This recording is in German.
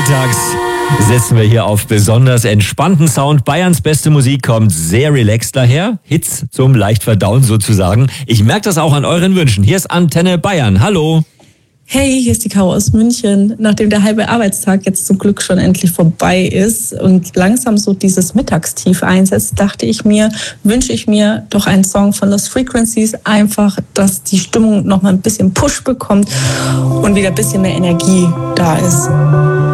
Mittags setzen wir hier auf besonders entspannten Sound. Bayerns beste Musik kommt sehr relaxed daher. Hits zum leicht verdauen sozusagen. Ich merke das auch an euren Wünschen. Hier ist Antenne Bayern. Hallo. Hey, hier ist die Caro aus München. Nachdem der halbe Arbeitstag jetzt zum Glück schon endlich vorbei ist und langsam so dieses Mittagstief einsetzt, wünsche ich mir doch einen Song von Lost Frequencies. Einfach, dass die Stimmung noch mal ein bisschen Push bekommt und wieder ein bisschen mehr Energie da ist.